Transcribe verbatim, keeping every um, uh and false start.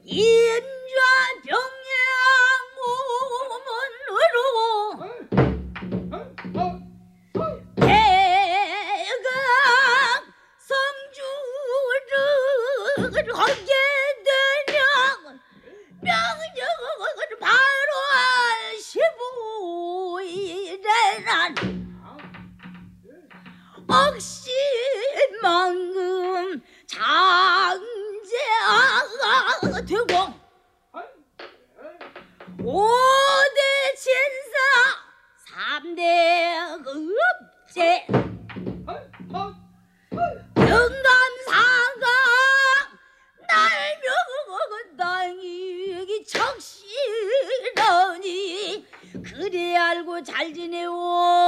인좌병양문으로 대강 성주를 하게 되면 명령을 바로 십오일에는 억신만금 장제가 되고 오대 진사 삼대 읍제 영감사가 날명은 땅이 적시러니 그래 알고 잘 지내오.